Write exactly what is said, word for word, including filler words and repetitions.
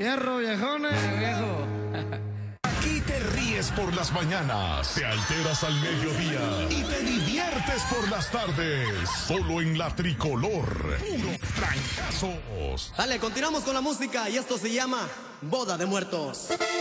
Hierro, viejones. Viejo. Aquí te ríes por las mañanas, te alteras al mediodía y te diviertes por las tardes. Solo en la Tricolor. Puro trancazos. Dale, continuamos con la música y esto se llama Boda de Muertos.